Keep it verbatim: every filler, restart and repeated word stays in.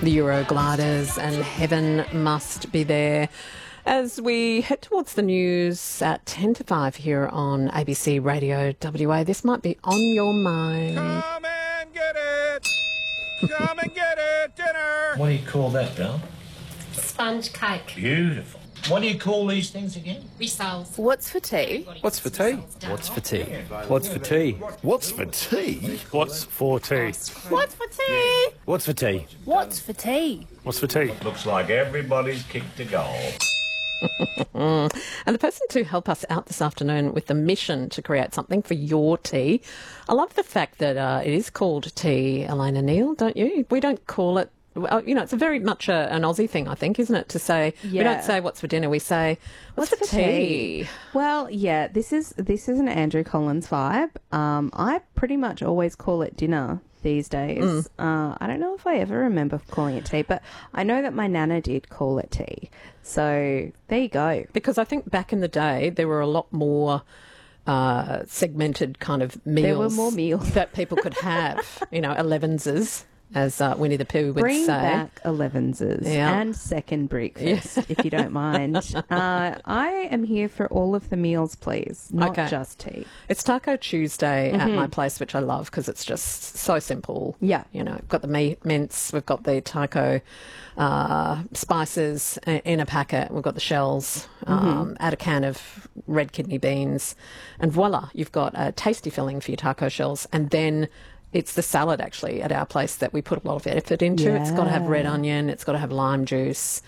The Eurogliders and Heaven Must Be There. As we head towards the news at ten to five here on A B C Radio W A, this might be on your mind. Come and get it. Come and get it, dinner. What do you call that, Bill? Sponge cake. Beautiful. What do you call these things again? Rissoles. What's for tea? What's for tea? What's for tea? What's for tea? What's for tea? What's for tea? What's for tea? What's for tea? What's for tea? What's for tea? Looks like everybody's kicked a goal. And the person to help us out this afternoon with the mission to create something for your tea. I love the fact that uh, it is called tea, Elena Neal, don't you? We don't call it, well, you know, it's a very much a, an Aussie thing, I think, isn't it? To say, we Yeah. don't say what's for dinner, we say, what's, for tea? Well, yeah, this is this is an Andrew Collins vibe. Um, I pretty much always call it dinner these days. Mm. Uh, I don't know if I ever remember calling it tea, but I know that my nana did call it tea. So there you go. Because I think back in the day, there were a lot more uh, segmented kind of meals. There were more meals. that people could have, you know, elevenses, as uh, Winnie the Pooh would Bring say. back elevenses Yeah. and second breakfast, if you don't mind. Uh, I am here for all of the meals, please, not Okay. just tea. It's Taco Tuesday at my place, which I love because it's just so simple. Yeah. You know, we've got the meat mince, we've got the taco uh, spices i- in a packet, we've got the shells, um, add a can of red kidney beans, and voila, you've got a tasty filling for your taco shells. And then it's the salad, actually, at our place that we put a lot of effort into. It's got to have red Yeah. onion, it's got to have lime juice,